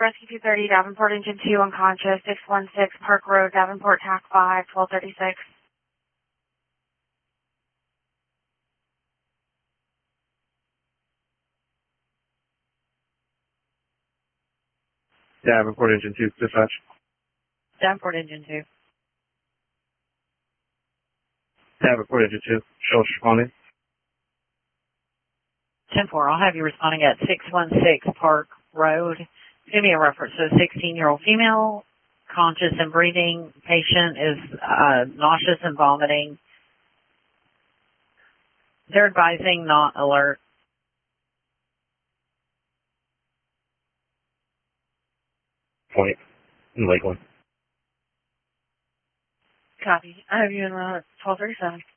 Rescue 230, Davenport Engine 2, unconscious, 616 Park Road, Davenport, TAC 5, 1236. Davenport Engine 2, dispatch. Davenport Engine 2. Davenport Engine 2, show us responding. 10-4, I'll have you responding at 616 Park Road. It's going to be a reference to a 16-year-old female, conscious and breathing. Patient is nauseous and vomiting. They're advising not alert. Point in Lakeland. Copy. I have you in 1237.